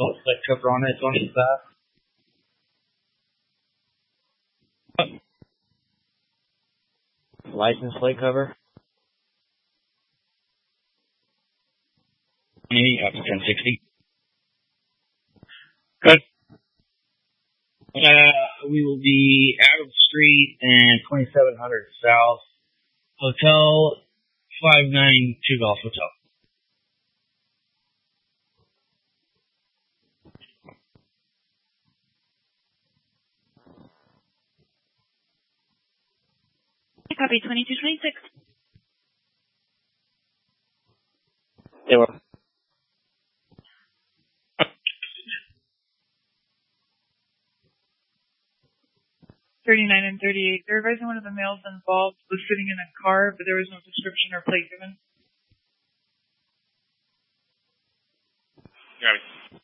Plate cover on it, on its side. License plate cover. Up to 1060. Good. We will be out of the street and 2700 South Hotel 592 Golf Hotel. Copy 2226. They were. 39 and 38. They're advising one of the males involved was sitting in a car, but there was no description or plate given. Got it.